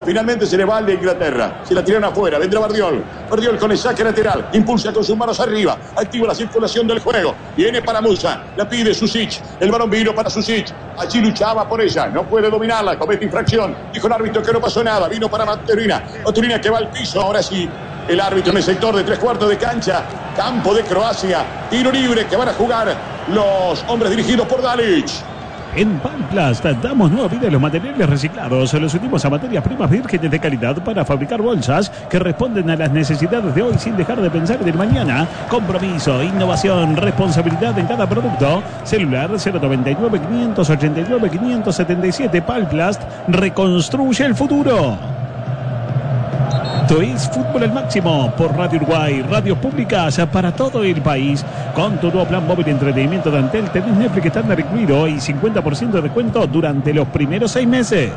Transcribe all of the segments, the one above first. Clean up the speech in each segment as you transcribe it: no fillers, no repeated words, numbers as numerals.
Finalmente se le va al de Inglaterra. Se la tiran afuera. Vendrá Bardiol. Bardiol con el saque lateral. Impulsa con sus manos arriba. Activa la circulación del juego. Viene para Musa. La pide Susic. El balón vino para Susic. Allí luchaba por ella. No puede dominarla. Comete infracción. Dijo el árbitro que no pasó nada. Vino para Matutina. Matutina que va al piso. Ahora sí. El árbitro en el sector de 3/4 de cancha. Campo de Croacia. Tiro libre que van a jugar los hombres dirigidos por Dalic. En Palplast damos nueva vida a los materiales reciclados. Los unimos a materias primas vírgenes de calidad para fabricar bolsas que responden a las necesidades de hoy sin dejar de pensar en el mañana. Compromiso, innovación, responsabilidad en cada producto. Celular 099 589 577. Palplast reconstruye el futuro. Esto es Fútbol al Máximo por Radio Uruguay, radios públicas para todo el país. Con tu nuevo plan móvil de entretenimiento de Antel tenés Netflix estándar incluido y 50% de descuento durante los primeros 6 meses.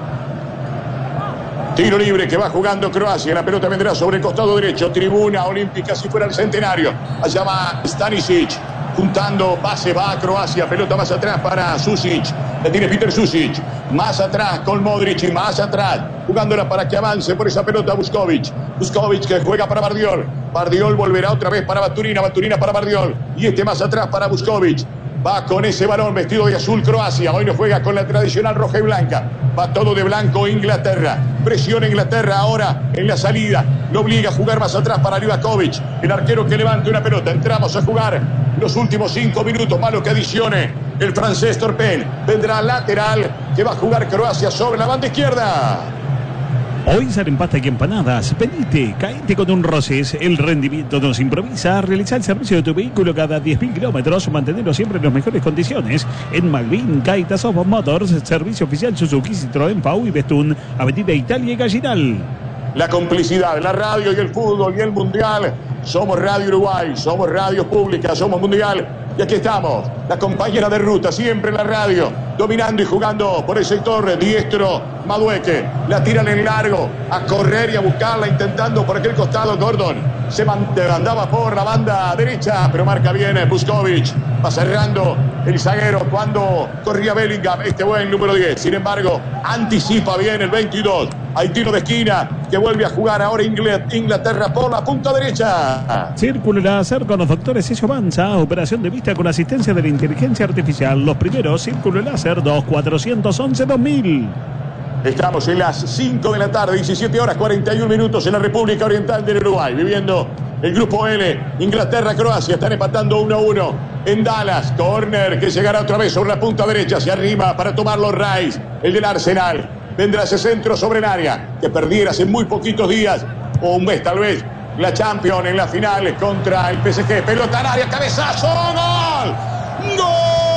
Tiro libre que va jugando Croacia. La pelota vendrá sobre el costado derecho. Tribuna olímpica si fuera el centenario. Allá va Stanisic. Juntando, base va a Croacia, pelota más atrás para Susic, la tiene Peter Susic, más atrás con Modric y más atrás, jugándola para que avance por esa pelota Vuskovic, Vuskovic que juega para Bardiol, Bardiol volverá otra vez para Baturina, Baturina para Bardiol, y este más atrás para Vuskovic, va con ese balón vestido de azul Croacia, hoy no juega con la tradicional roja y blanca, va todo de blanco Inglaterra, presiona Inglaterra ahora en la salida, lo obliga a jugar más atrás para Livakovic, el arquero que levante una pelota, entramos a jugar los últimos 5 minutos, malo que adicione el francés Torpen, vendrá lateral que va a jugar Croacia sobre la banda izquierda. Hoy salen pasta y empanadas. Venite, caíte con un Roces. El rendimiento nos improvisa. Realiza el servicio de tu vehículo cada 10.000 kilómetros. Mantenerlo siempre en las mejores condiciones. En Malvin, Caitas of Motors. Servicio oficial Suzuki, Citroën, Pau y Bestún. Avenida Italia y Gallinal. La complicidad, la radio y el fútbol y el mundial. Somos Radio Uruguay, somos radio pública, somos mundial. Y aquí estamos, la compañera de ruta, siempre en la radio, dominando y jugando por el sector diestro. Madueque, la tiran en largo, a correr y a buscarla, intentando por aquel costado. Gordon se andaba por la banda derecha, pero marca bien Vuskovic. Va cerrando el zaguero cuando corría Bellingham, este buen número 10. Sin embargo, anticipa bien el 22. Hay tiro de esquina que vuelve a jugar ahora Inglaterra por la punta derecha. Círculo láser con los doctores Cesio Banza. Operación de vista con asistencia de la inteligencia artificial. Los primeros, Círculo láser 2411-2000. Estamos en las 5 de la tarde, 17 horas 41 minutos en la República Oriental del Uruguay. Viviendo el grupo L, Inglaterra, Croacia, están empatando 1-1 en Dallas. Corner que llegará otra vez sobre la punta derecha, se arriba para tomarlo Rice, el del Arsenal. Vendrá ese centro sobre el área que perdiera hace muy poquitos días, o un mes tal vez, la Champions en la final contra el PSG. Pelota al área, cabezazo, ¡gol! ¡Gol!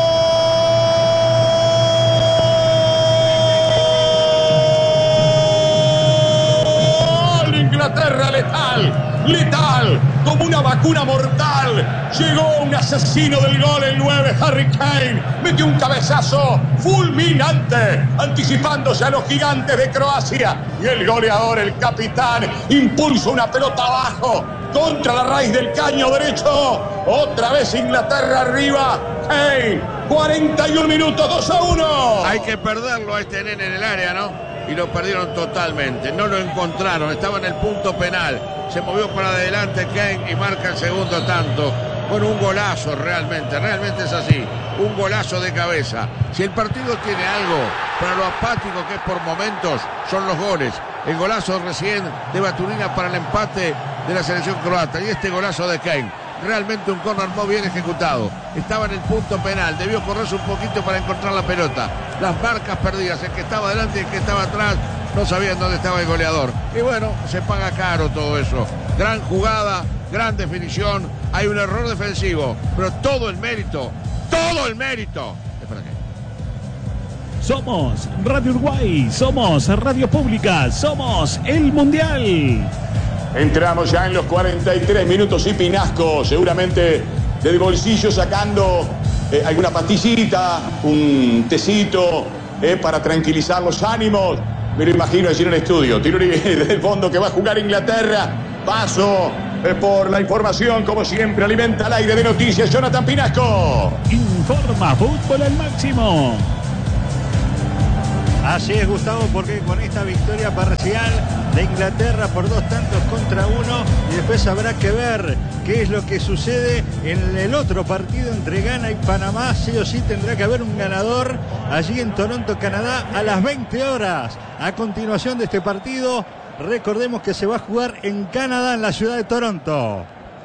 Inglaterra letal, como una vacuna mortal. Llegó un asesino del gol, el 9, Harry Kane. Metió un cabezazo fulminante, anticipándose a los gigantes de Croacia. Y el goleador, el capitán, impulsa una pelota abajo, contra la raíz del caño derecho. Otra vez Inglaterra arriba. Kane, 41 minutos, 2-1. Hay que perderlo a este nene en el área, ¿no? Y lo perdieron totalmente, no lo encontraron, estaba en el punto penal, se movió para adelante Kane y marca el segundo tanto, con un golazo realmente es así, un golazo de cabeza. Si el partido tiene algo para lo apático que es por momentos, son los goles. El golazo recién de Baturina para el empate de la selección croata y este golazo de Kane. Realmente un córner muy bien ejecutado. Estaba en el punto penal, debió correrse un poquito para encontrar la pelota. Las marcas perdidas, el que estaba adelante y el que estaba atrás, no sabían dónde estaba el goleador. Y bueno, se paga caro todo eso. Gran jugada, gran definición. Hay un error defensivo, pero todo el mérito es para qué. Somos Radio Uruguay, somos Radio Pública, somos el Mundial. Entramos ya en los 43 minutos y Pinasco seguramente del bolsillo sacando alguna pastillita, un tecito para tranquilizar los ánimos. Me lo imagino allí en el estudio. Tiro del fondo que va a jugar Inglaterra. Paso por la información, como siempre, alimenta al aire de noticias Jonathan Pinasco. Informa Fútbol al Máximo. Así es, Gustavo, porque con esta victoria parcial de Inglaterra por 2 tantos contra 1, y después habrá que ver qué es lo que sucede en el otro partido entre Ghana y Panamá. Sí o sí tendrá que haber un ganador allí en Toronto, Canadá, a las 20 horas. A continuación de este partido, recordemos que se va a jugar en Canadá, en la ciudad de Toronto.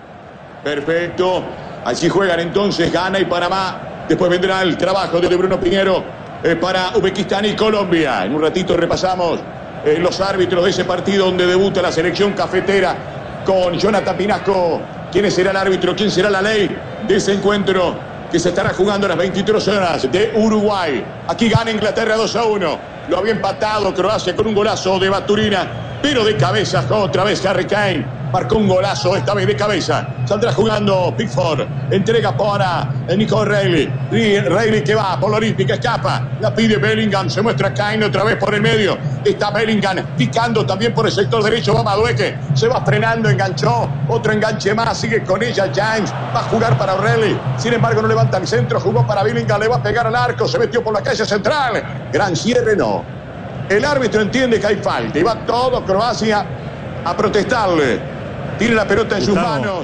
Perfecto. Allí juegan entonces Ghana y Panamá. Después vendrá el trabajo de Bruno Piñero para Uzbekistán y Colombia. En un ratito repasamos los árbitros de ese partido donde debuta la selección cafetera con Jonathan Pinasco. ¿Quién será el árbitro? ¿Quién será la ley de ese encuentro que se estará jugando a las 23 horas de Uruguay? Aquí gana Inglaterra 2-1. Lo había empatado Croacia con un golazo de Baturina, pero de cabeza otra vez Harry Kane. Marcó un golazo, esta vez de cabeza. Saldrá jugando Pickford. Entrega para Nico Reilly. Reilly que va por la olímpica, escapa. La pide Bellingham. Se muestra Kane otra vez por el medio. Está Bellingham picando también por el sector derecho. Va Madueke. Se va frenando, enganchó. Otro enganche más. Sigue con ella James. Va a jugar para Reilly. Sin embargo, no levanta el centro. Jugó para Bellingham. Le va a pegar al arco. Se metió por la calle central. Gran cierre, no. El árbitro entiende que hay falta. Y va todo Croacia a protestarle. Tiene la pelota en sus manos.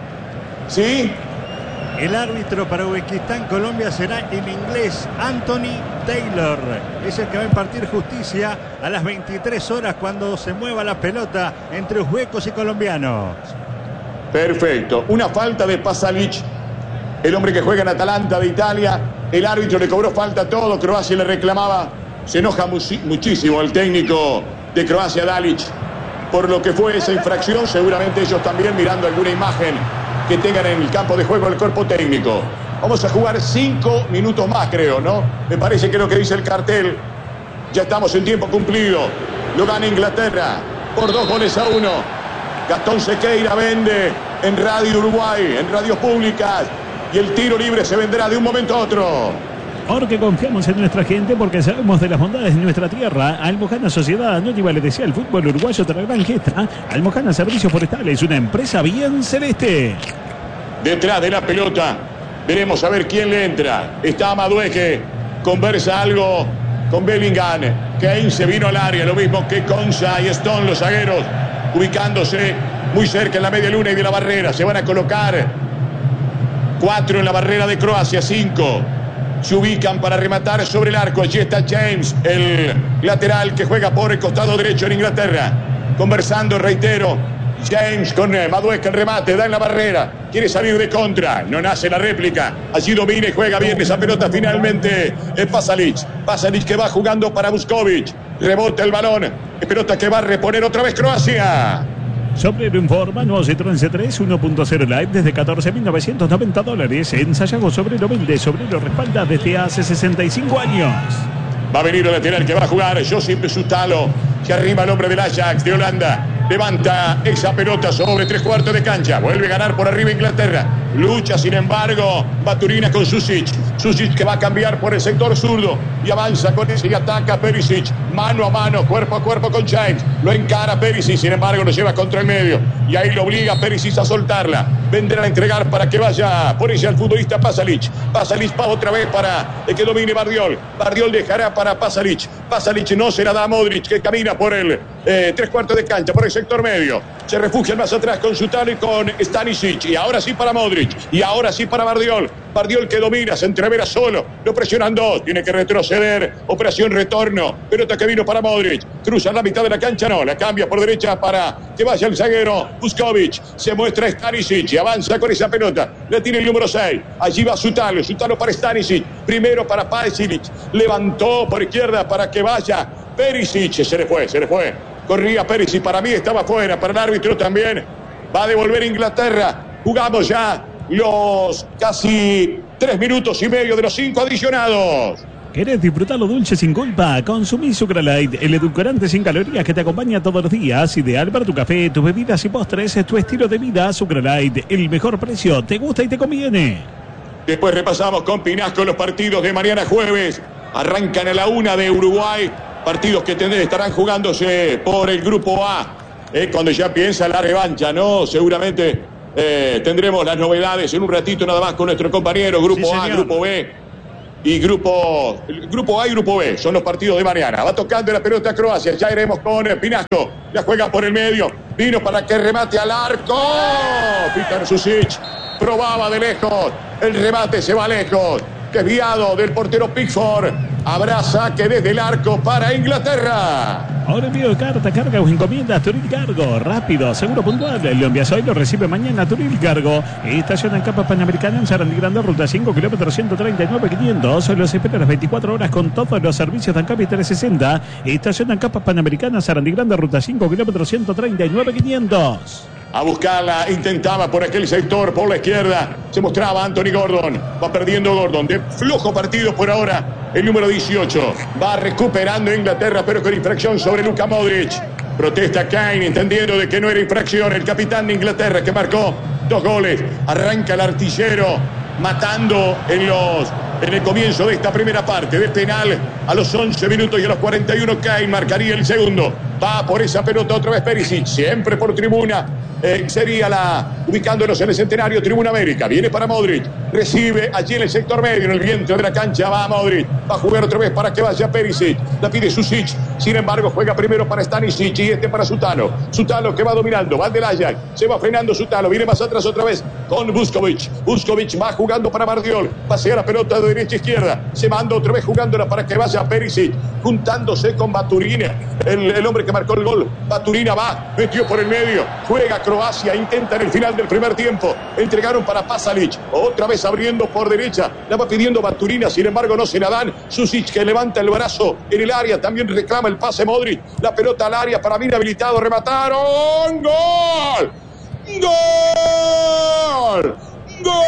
¿Sí? El árbitro para Uzbekistán, Colombia será el inglés Anthony Taylor. Es el que va a impartir justicia a las 23 horas cuando se mueva la pelota entre uzbecos y colombianos. Perfecto. Una falta de Pasalic, el hombre que juega en Atalanta de Italia. El árbitro le cobró falta a todo. Croacia le reclamaba. Se enoja muchísimo el técnico de Croacia, Dalic, por lo que fue esa infracción. Seguramente ellos también mirando alguna imagen que tengan en el campo de juego el cuerpo técnico. Vamos a jugar 5 minutos más, creo, ¿no? Me parece que es lo que dice el cartel. Ya estamos en tiempo cumplido. Lo gana Inglaterra por 2-1. Gastón Sequeira vende en Radio Uruguay, en radios públicas. Y el tiro libre se vendrá de un momento a otro. Porque confiamos en nuestra gente, porque sabemos de las bondades de nuestra tierra. Almojana Sociedad Anónima le desea al fútbol uruguayo otra gran gesta. Almojana Servicios Forestales, una empresa bien celeste. Detrás de la pelota, veremos a ver quién le entra. Está Madueke, conversa algo con Bellingham. Kane se vino al área, lo mismo que Konsa y Stone, los zagueros, ubicándose muy cerca en la media luna y de la barrera. Se van a colocar 4 en la barrera de Croacia, 5. Se ubican para rematar sobre el arco. Allí está James, el lateral que juega por el costado derecho en Inglaterra. Conversando, reitero. James con Madueke, el remate, da en la barrera. Quiere salir de contra. No nace la réplica. Allí domina y juega bien esa pelota finalmente. Es Pasalic. Pasalic que va jugando para Vuskovic. Rebota el balón. Es pelota que va a reponer otra vez Croacia. Sobrero informa, nuevo Citroën C3 1.0 Live desde $14.990. En Sayago Sobrero vende, Sobrero respalda desde hace 65 años. Va a venir el lateral que va a jugar Josip Sutalo, que arriba el hombre del Ajax de Holanda. Levanta esa pelota sobre 3/4 de cancha. Vuelve a ganar por arriba Inglaterra. Lucha, sin embargo, Baturina con Susic. Susic que va a cambiar por el sector zurdo y avanza con ese y ataca Perisic. Mano a mano, cuerpo a cuerpo con James. Lo encara Perisic, sin embargo lo lleva contra el medio. Y ahí lo obliga Perisic a soltarla. Vendrá a entregar para que vaya por ella el futbolista Pasalic. Pasalic va otra vez para que domine Bardiol. Bardiol dejará para Pasalic. Pasalic no se la da a Modric, que camina por el 3/4 de cancha, por el sector medio. Se refugian más atrás con Sutalo y con Stanisic. Y ahora sí para Modric. Y ahora sí para Bardiol. Bardiol que domina, se entrevera solo. Lo presionan dos. Tiene que retroceder. Operación retorno. Pelota que vino para Modric. Cruza la mitad de la cancha. No, la cambia por derecha para que vaya el zaguero Vuskovic. Se muestra Stanisic y avanza con esa pelota. La tiene el número 6. Allí va Sutalo. Sutalo para Stanisic. Primero para Pasalic. Levantó por izquierda para que vaya Perisic. Se le fue. Corría Perisic. Para mí estaba fuera. Para el árbitro también. Va a devolver Inglaterra. Jugamos ya los casi 3 minutos y medio de los 5 adicionados. ¿Querés disfrutar lo dulce sin culpa? Consumí Sucralite, el edulcorante sin calorías que te acompaña todos los días. Ideal para tu café, tus bebidas y postres. Es tu estilo de vida. Sucralite, el mejor precio. Te gusta y te conviene. Después repasamos con Pinasco los partidos de mañana jueves. Arrancan a la 1 de Uruguay. Partidos que estarán jugándose por el Grupo A. Cuando ya piensa la revancha, ¿no? Seguramente tendremos las novedades en un ratito nada más con nuestro compañero. Grupo A, Grupo B. y grupo A y grupo B. Son los partidos de mañana. Va tocando la pelota a Croacia. Ya iremos con Pinasco. La juega por el medio. Vino para que remate al arco. Petar Susic. Probaba de lejos. El remate se va lejos. Desviado del portero Pickford. Habrá saque desde el arco para Inglaterra. Ahora envío de carga o encomienda a Turil Cargo. Rápido, seguro, puntual. Lo envías hoy, lo recibe mañana. Turil Cargo. Estación en Capa Panamericana en Sarandí Grande, ruta 5, kilómetros 139.500. Los espera las 24 horas con todos los servicios de Ancapi 360. Estación en Capa Panamericana, Sarandí Grande, ruta 5, kilómetros 139.500. A buscarla, intentaba por aquel sector, por la izquierda. Se mostraba Anthony Gordon. Va perdiendo Gordon. De flojo partido por ahora. El número 18. Va recuperando Inglaterra, pero con infracción sobre Luka Modric. Protesta Kane, entendiendo de que no era infracción. El capitán de Inglaterra que marcó 2 goles. Arranca el artillero, matando en el comienzo de esta primera parte de penal. A los 11 minutos y a los 41 Kane marcaría el segundo. Va por esa pelota otra vez Perisic, siempre por tribuna. Sería ubicándonos en el Centenario, Tribuna América. Viene para Modric, recibe allí en el sector medio, en el vientre de la cancha. Va Modric, va a jugar otra vez para que vaya Perisic. La pide Susic, sin embargo juega primero para Stanisic y para Sutalo. Sutalo que va dominando, va del Ajax, se va frenando Sutalo, viene más atrás otra vez con Vuskovic. Vuskovic va jugando para Bardiol, pasea la pelota de derecha a izquierda, se manda otra vez jugándola para que vaya Perisic, juntándose con Baturina, el hombre que marcó el gol. Baturina va, metió por el medio, juega Croacia, intenta en el final del primer tiempo. Entregaron para Pasalic, otra vez abriendo por derecha. La va pidiendo Baturina, sin embargo no se la dan. Susic que levanta el brazo en el área, también reclama el pase Modric. La pelota al área, para mí habilitado, remataron. ¡Gol! ¡Gol! ¡Gol!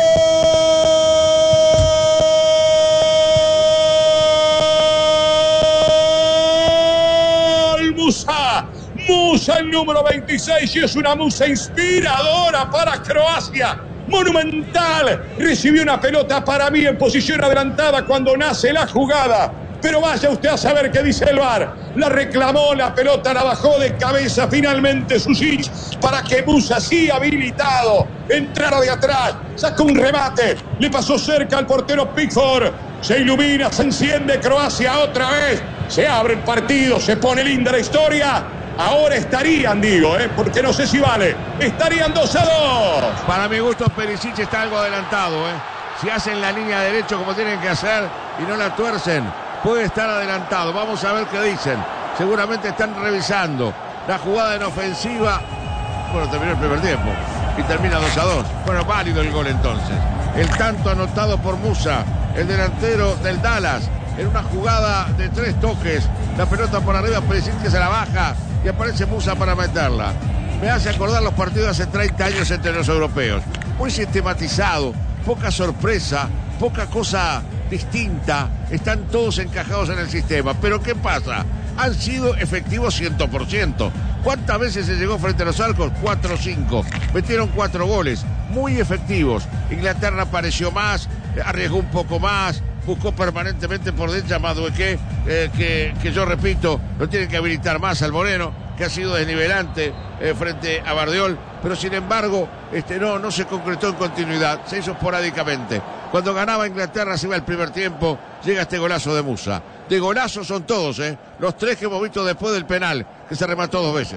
Musa. Musa, el número 26, y es una Musa inspiradora para Croacia. Monumental. Recibió una pelota para mí en posición adelantada cuando nace la jugada. Pero vaya usted a saber qué dice el VAR. La reclamó, la pelota la bajó de cabeza finalmente Susic para que Musa, sí habilitado, entrara de atrás. Sacó un remate, le pasó cerca al portero Pickford. Se ilumina, se enciende Croacia otra vez. Se abre el partido, se pone linda la historia. Ahora estarían, porque no sé si vale. Estarían 2-2. Para mi gusto, Perisic está algo adelantado, Si hacen la línea derecha como tienen que hacer y no la tuercen, puede estar adelantado. Vamos a ver qué dicen. Seguramente están revisando la jugada en ofensiva. Bueno, terminó el primer tiempo y termina 2-2. Bueno, válido el gol entonces. El tanto anotado por Musa, el delantero del Dallas, en una jugada de 3 toques. La pelota por arriba, Perisic que se la baja y aparece Musa para meterla. Me hace acordar los partidos hace 30 años entre los europeos. Muy sistematizado, poca sorpresa, poca cosa distinta. Están todos encajados en el sistema. Pero ¿qué pasa? Han sido efectivos 100%. ¿Cuántas veces se llegó frente a los arcos? 4 o 5. Metieron 4 goles. Muy efectivos. Inglaterra apareció más, arriesgó un poco más, buscó permanentemente por derecha Madueque, que yo repito, lo tienen que habilitar más al Moreno, que ha sido desnivelante frente a Bardiol, pero sin embargo no se concretó en continuidad, se hizo esporádicamente. Cuando ganaba Inglaterra, se iba el primer tiempo, llega este golazo de Musa. De golazos son todos, los 3 que hemos visto después del penal, que se remató 2 veces.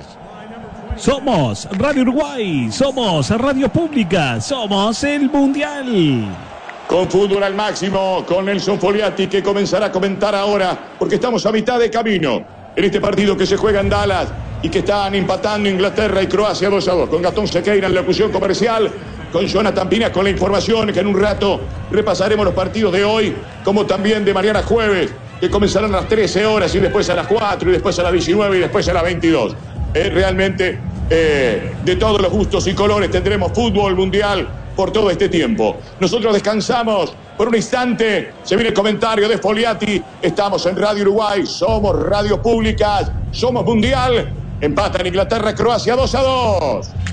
Somos Radio Uruguay, somos Radio Pública, somos el Mundial. Con fútbol al máximo, con Nelson Foliati, que comenzará a comentar ahora, porque estamos a mitad de camino en este partido que se juega en Dallas y que están empatando Inglaterra y Croacia 2-2. Con Gastón Sequeira en la locución comercial, con Jonathan Pinas con la información, que en un rato repasaremos los partidos de hoy, como también de mañana jueves, que comenzarán a las 13 horas y después a las 4 y después a las 19 y después a las 22. Realmente, de todos los gustos y colores, tendremos fútbol mundial por todo este tiempo. Nosotros descansamos por un instante. Se viene el comentario de Foliati. Estamos en Radio Uruguay, somos Radio Pública, somos Mundial. Empatan Inglaterra, Croacia 2-2.